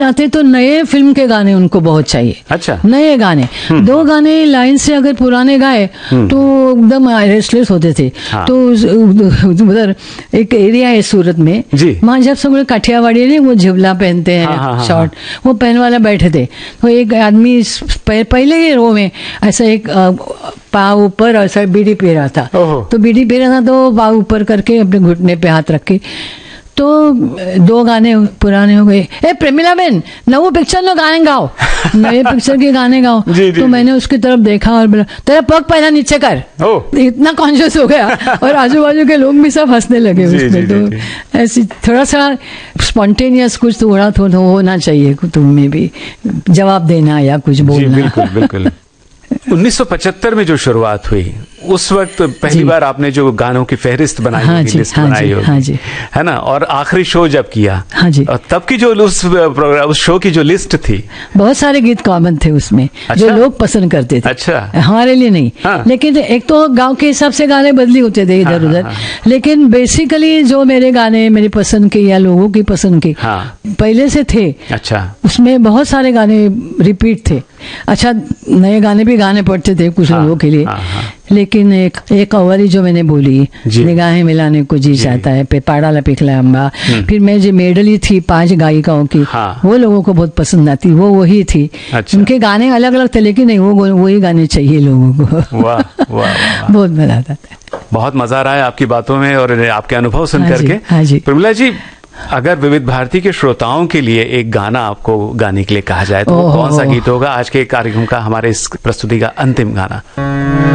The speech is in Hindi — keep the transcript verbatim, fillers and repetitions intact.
आते तो नए फिल्म के गाने उनको बहुत चाहिए। अच्छा। नए गाने, दो गाने लाइन से अगर पुराने गाए तो एकदम रेस्टलेस होते थे। हाँ। तो उधर एक एरिया है सूरत में, वहाँ जब सब लोग काठियावाड़ी ने वो झिवला पहनते हैं, हाँ, हाँ, शॉर्ट, वो पहन वाला बैठे थे। तो एक आदमी पहले ही रो में ऐसा एक पाँव ऊपर ऐसा बीड़ी पी रहा था। तो बीड़ी पी रहा था तो पाँव ऊपर करके अपने घुटने पे हाथ रख के, तो दो गाने पुराने हो गए। ए प्रेमिला बेन, नवो पिक्चर नो गाने गाओ, नए पिक्चर के गाने गाओ। जी, तो जी, मैंने उसकी तरफ देखा और बोला तेरा पग पहला नीचे कर। इतना कॉन्शियस हो गया और आजू बाजू के लोग भी सब हंसने लगे उसमें। तो ऐसी थोड़ा सा स्पॉन्टेनियस कुछ थोड़ा थोड़ा होना चाहिए तुम में भी, जवाब देना या कुछ बोलना। बिल्कुल बिल्कुल। उन्नीस सौ पचहत्तर में जो शुरुआत हुई उस वक्त पहली बार आपने जो गानों की फहरिस्त बनाई हाँ होगी, जी, लिस्ट हाँ बनाई जी, होगी, हाँ जी। है ना, और आखिरी शो जब किया, हाँ जी, और तब की जो उस प्रोग्राम उस शो की जो लिस्ट थी, बहुत सारे गीत कॉमन थे उसमें। अच्छा? जो लोग पसंद करते थे। अच्छा। हमारे लिए नहीं। हाँ। लेकिन एक तो गांव के हिसाब से गाने बदली होते थे इधर उधर। हाँ, हाँ। लेकिन बेसिकली जो मेरे गाने मेरी पसंद के या लोगों की पसंद के हाँ। पहले से थे। अच्छा। उसमें बहुत सारे गाने रिपीट थे। अच्छा, नए गाने भी गाने पड़ते थे कुछ लोगों के लिए। लेकिन एक एक अवरी जो मैंने बोली, निगाहें मिलाने को जी चाहता है, पे पाड़ा लपिखला अम्बा, फिर मैं जो मेडली थी पांच गायिकाओं की, हाँ। वो लोगों को बहुत पसंद आती, वो वही थी। अच्छा। उनके गाने अलग अलग थे लेकिन नहीं, वो वही गाने चाहिए लोगों को। वाह वाह, बहुत मजा आता था। बहुत मजा आ रहा है आपकी बातों में और आपके अनुभव सुन करके। हाँ जी। प्रमिला जी, अगर विविध भारती के श्रोताओं के लिए एक गाना आपको गाने के लिए कहा जाए तो वो कौन सा गीत होगा आज के कार्यक्रम का, हमारे इस प्रस्तुति का अंतिम गाना?